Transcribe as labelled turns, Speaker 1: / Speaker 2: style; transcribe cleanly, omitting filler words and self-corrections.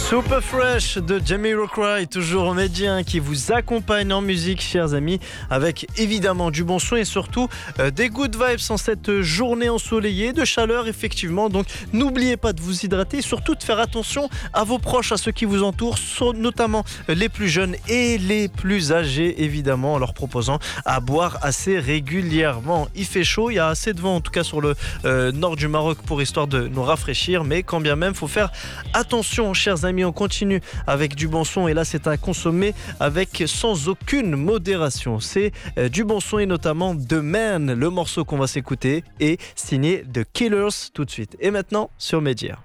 Speaker 1: Super Fresh de Jamiroquai, toujours médien qui vous accompagne en musique, chers amis, avec évidemment du bon son et surtout des good vibes en cette journée ensoleillée, de chaleur effectivement. Donc n'oubliez pas de vous hydrater et surtout de faire attention à vos proches, à ceux qui vous entourent, notamment les plus jeunes et les plus âgés évidemment, en leur proposant à boire assez régulièrement. Il fait chaud, il y a assez de vent en tout cas sur le nord du Maroc pour histoire de nous rafraîchir, mais quand bien même, il faut faire attention, chers amis. On continue avec du bon son et là c'est à consommer avec sans aucune modération. C'est du bon son et notamment The Man, le morceau qu'on va s'écouter est signé The Killers tout de suite. Et maintenant sur Média.